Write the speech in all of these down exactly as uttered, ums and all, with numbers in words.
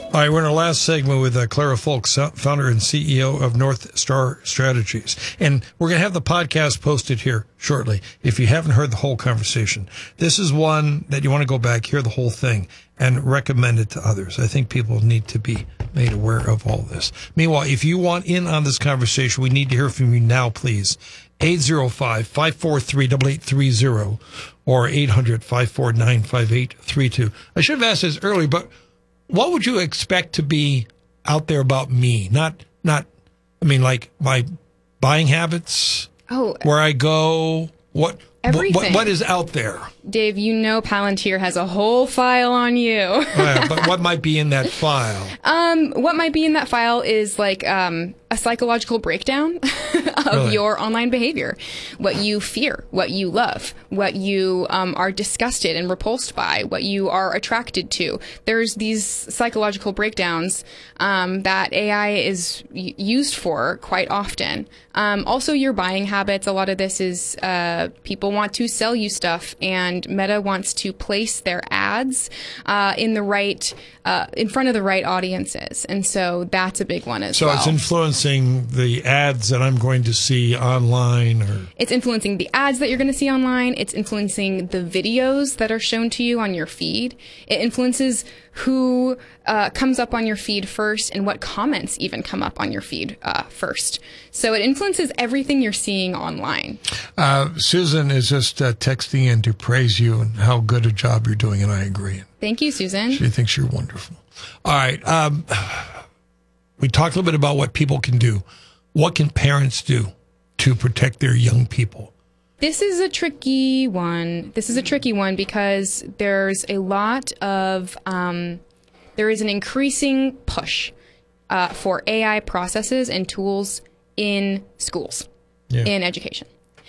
All right, we're in our last segment with uh, Clara Folks, founder and C E O of North Star Strategies. And we're going to have the podcast posted here shortly if you haven't heard the whole conversation. This is one that you want to go back, hear the whole thing, and recommend it to others. I think people need to be made aware of all this. Meanwhile, if you want in on this conversation, we need to hear from you now, please. eight oh five, five four three, eight eight three oh or eight hundred, five four nine, five eight three two. I should have asked this earlier, but what would you expect to be out there about me? Not, not, I mean, like my buying habits, oh, where I go, what, everything. what, what is out there? Dave, you know Palantir has a whole file on you. Yeah, but what might be in that file? Um, what might be in that file is like um, a psychological breakdown of Really? your online behavior, what you fear, what you love, what you um, are disgusted and repulsed by, what you are attracted to. There's these psychological breakdowns um, that A I is y- used for quite often. Um, also, your buying habits. A lot of this is uh, people want to sell you stuff, and Meta wants to place their ads uh, in the right, uh, in front of the right audiences, and so that's a big one as So well. it's influencing the ads that I'm going to see online, or It's influencing the ads that you're going to see online. It's influencing the videos that are shown to you on your feed. It influences who uh, comes up on your feed first and what comments even come up on your feed uh, first. So it influences everything you're seeing online. uh, Susan is just uh, texting in to praise you and how good a job you're doing, and I agree. Thank you, Susan. She thinks you're wonderful. All right. Um, we talked a little bit about what people can do. What can parents do to protect their young people? This is a tricky one. This is a tricky one because there's a lot of, um, there is an increasing push uh, for A I processes and tools in schools, Yeah. in education.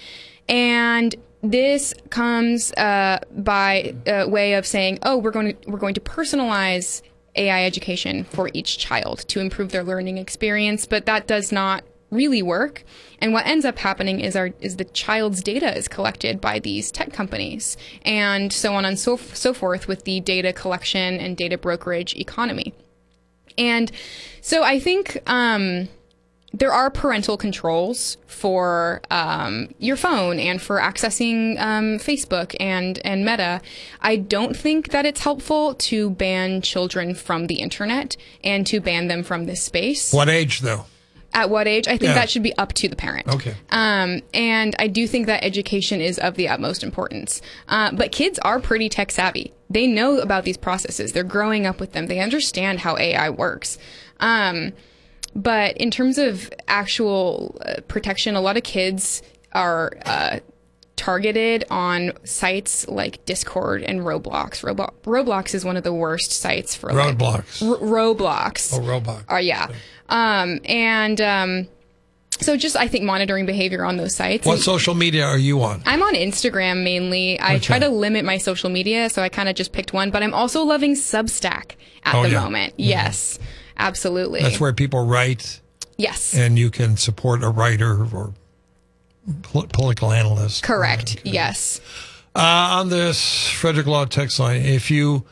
And this comes uh, by uh, way of saying, oh, we're going to, we're going to personalize A I education for each child to improve their learning experience, but that does not really work. And what ends up happening is our is the child's data is collected by these tech companies, and so on and so so forth with the data collection and data brokerage economy. And so I think um, there are parental controls for um, your phone and for accessing um, Facebook and, and Meta. I don't think that it's helpful to ban children from the internet and to ban them from this space. What age, though? At what age? I think Yeah. that should be up to the parent. Okay. Um, and I do think that education is of the utmost importance. Uh, but kids are pretty tech savvy. They know about these processes. They're growing up with them. They understand how A I works. Um, but in terms of actual uh, protection, a lot of kids are uh, targeted on sites like Discord and Roblox. Roblo- Roblox is one of the worst sites for like, Roadblocks. R- Roblox. Oh, Roblox. Uh, yeah. Um, and um, so just, I think, monitoring behavior on those sites. What And social media are you on? I'm on Instagram mainly. I Okay. try to limit my social media, so I kind of just picked one. But I'm also loving Substack at Oh, the yeah. moment. Yes, absolutely. That's where people write, yes. and you can support a writer or pol- political analyst. Correct. Okay. Yes. Uh, on this Frederick Law text line, if you,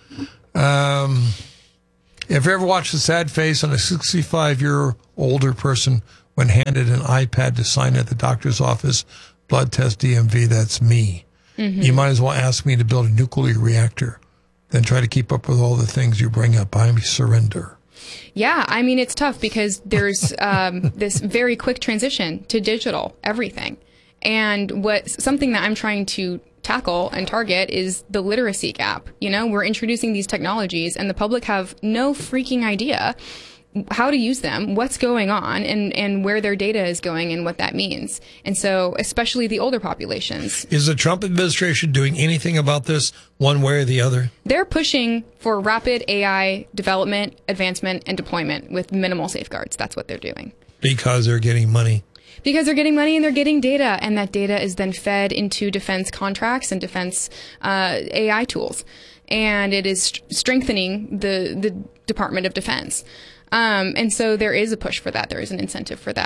um, if you ever watched the sad face on a sixty-five-year older person when handed an iPad to sign at the doctor's office, blood test, D M V, that's me. Mm-hmm. You might as well ask me to build a nuclear reactor than try to keep up with all the things you bring up. I surrender. Yeah, I mean, it's tough because there's um, this very quick transition to digital everything. And what something that I'm trying to tackle and target is the literacy gap. You know, we're introducing these technologies and the public have no freaking idea how to use them, what's going on, and, and where their data is going and what that means. And so, especially the older populations. Is the Trump administration doing anything about this one way or the other? They're pushing for rapid A I development, advancement, and deployment with minimal safeguards. That's what they're doing. Because they're getting money. Because they're getting money and they're getting data, and that data is then fed into defense contracts and defense uh, A I tools. And it is st- strengthening the, the Department of Defense. Um, and so there is a push for that. There is an incentive for that.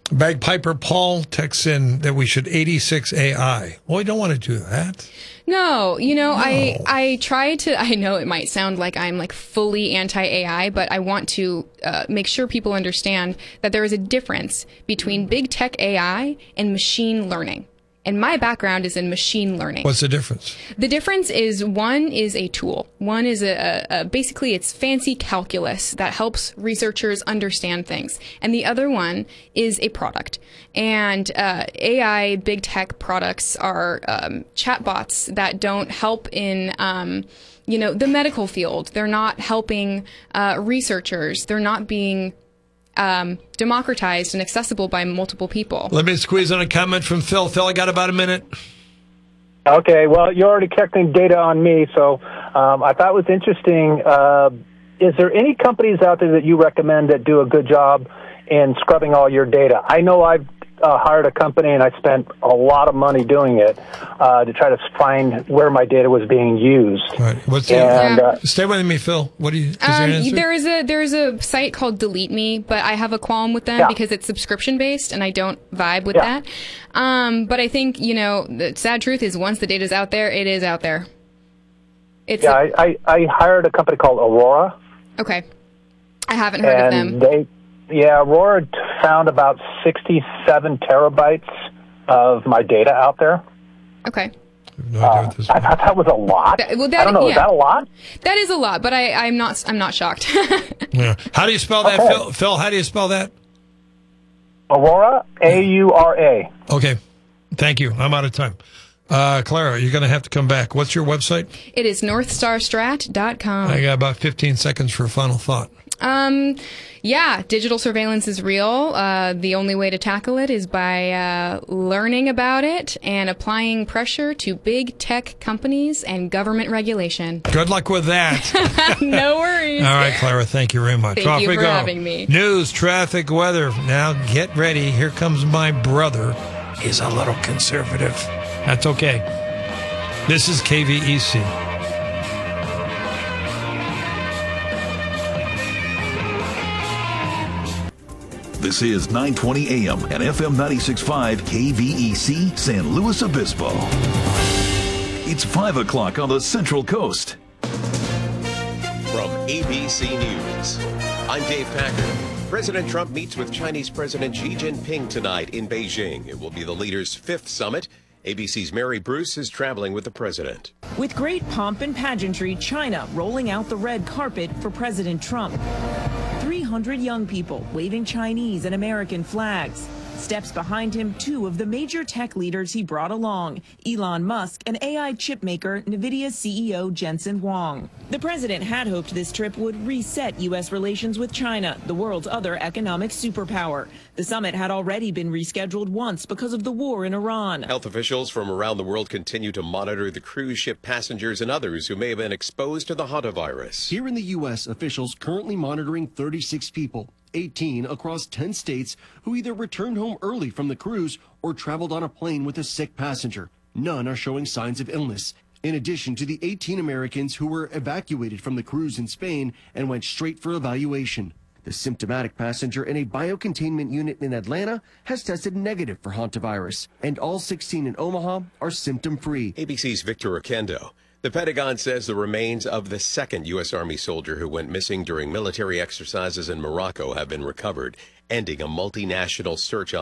Bagpiper Paul texts in that we should eighty-six A I. Well, we don't want to do that. No, you know, No. I I try to. I know it might sound like I'm like fully anti-A I, but I want to uh, make sure people understand that there is a difference between big tech A I and machine learning. And my background is in machine learning. What's the difference? The difference is one is a tool. One is a, a, a basically it's fancy calculus that helps researchers understand things. And the other one is a product. And uh, A I big tech products are um, chatbots that don't help in um, you know, the medical field. They're not helping uh, researchers. They're not being Um, democratized and accessible by multiple people. Let me squeeze in a comment from Phil. Phil, I got about a minute. Okay, well, you're already collecting data on me, so um, I thought it was interesting. Uh, is there any companies out there that you recommend that do a good job in scrubbing all your data? I know I've uh, hired a company and I spent a lot of money doing it uh, to try to find where my data was being used. All right. What's the, And, uh, Stay with me, Phil. What do you? Is there an Um, answer? there is a there is a site called Delete Me, but I have a qualm with them Yeah. because it's subscription based, and I don't vibe with Yeah. that. Um, but I think you know the sad truth is once the data's out there, it is out there. It's yeah, I, I, I hired a company called Aurora. okay. I haven't heard of And them. they, yeah, Aurora found about sixty-seven terabytes of my data out there. Okay. I have no idea Uh, what this I thought that was a lot. That- well, I that- don't know, yeah. is that a lot? That is a lot, but I, I'm not I'm not shocked. Yeah. How do you spell that, Okay. Phil? Phil, how do you spell that? Aurora, A U R A. Okay. Thank you. I'm out of time. Uh, Clara, you're going to have to come back. What's your website? It is north star strat dot com. I got about fifteen seconds for a final thought. Um, yeah, digital surveillance is real. Uh, the only way to tackle it is by uh, learning about it and applying pressure to big tech companies and government regulation. Good luck with that. No worries. All right, Clara, thank you very much. Thank Off you we for go. having me. News, traffic, weather. Now get ready. Here comes my brother. He's a little conservative. That's okay. This is K V E C. This is nine twenty A M and F M ninety-six point five K V E C San Luis Obispo. It's five o'clock on the Central Coast. From A B C News, I'm Dave Packer. President Trump meets with Chinese President Xi Jinping tonight in Beijing. It will be the leaders' fifth summit. A B C's Mary Bruce is traveling with the president. With great pomp and pageantry, China rolling out the red carpet for President Trump. three hundred young people waving Chinese and American flags. Steps behind him, two of the major tech leaders he brought along, Elon Musk and A I chipmaker NVIDIA C E O Jensen Huang. The president had hoped this trip would reset U S relations with China, the world's other economic superpower. The summit had already been rescheduled once because of the war in Iran. Health officials from around the world continue to monitor the cruise ship passengers and others who may have been exposed to the hantavirus. Here in the U S, officials currently monitoring thirty-six people, eighteen across ten states, who either returned home early from the cruise or traveled on a plane with a sick passenger. None are showing signs of illness. In addition to the eighteen Americans who were evacuated from the cruise in Spain and went straight for evaluation. The symptomatic passenger in a biocontainment unit in Atlanta has tested negative for hantavirus, and all sixteen in Omaha are symptom-free. A B C's Victor Oquendo. The Pentagon says the remains of the second U S Army soldier who went missing during military exercises in Morocco have been recovered, ending a multinational search